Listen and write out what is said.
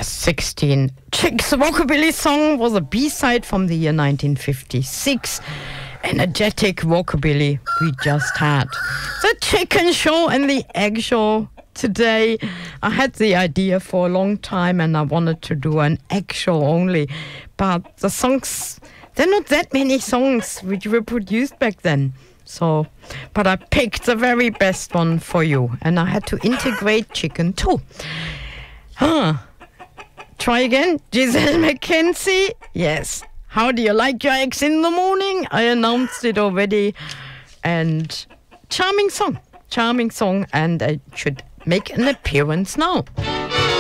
16 Chicks. Rockabilly song was a B-side from the year 1956. Energetic rockabilly we just had. The Chicken Show and the Egg Show today. I had the idea for a long time and I wanted to do an egg show only. But the songs, there are not that many songs which were produced back then. So, but I picked the very best one for you. And I had to integrate chicken too. Try again. Giselle McKenzie. Yes. How do you like your eggs in the morning? I announced it already. And charming song. And I should make an appearance now.